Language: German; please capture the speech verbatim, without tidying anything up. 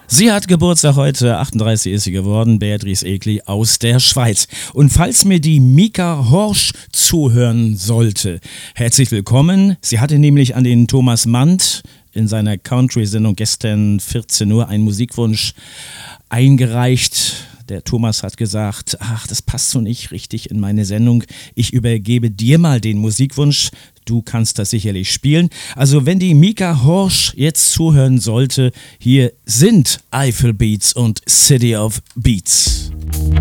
Sie hat Geburtstag heute, achtunddreißig ist sie geworden, Beatrice Egli aus der Schweiz. Und falls mir die Mika Horsch zuhören sollte, herzlich willkommen. Sie hatte nämlich an den Thomas Mandt in seiner Country-Sendung gestern vierzehn Uhr einen Musikwunsch eingereicht. Der Thomas hat gesagt, ach, das passt so nicht richtig in meine Sendung. Ich übergebe dir mal den Musikwunsch. Du kannst das sicherlich spielen. Also wenn die Mika Horsch jetzt zuhören sollte, hier sind Eifel Beats und City of Beats.